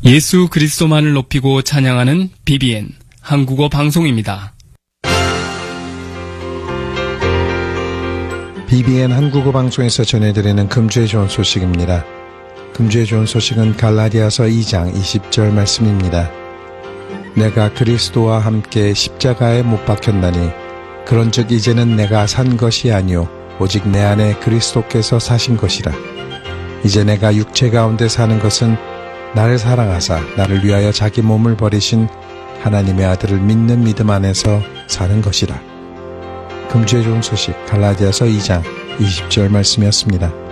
예수 그리스도만을 높이고 찬양하는 BBN 한국어 방송입니다. BBN 한국어 방송에서 전해드리는 금주의 좋은 소식입니다. 금주의 좋은 소식은 갈라디아서 2장 20절 말씀입니다. 내가 그리스도와 함께 십자가에 못 박혔나니 그런즉 이제는 내가 산 것이 아니요 오직 내 안에 그리스도께서 사신 것이라. 이제 내가 육체 가운데 사는 것은 나를 사랑하사 나를 위하여 자기 몸을 버리신 하나님의 아들을 믿는 믿음 안에서 사는 것이라. 금주의 좋은 소식 갈라디아서 2장 20절 말씀이었습니다.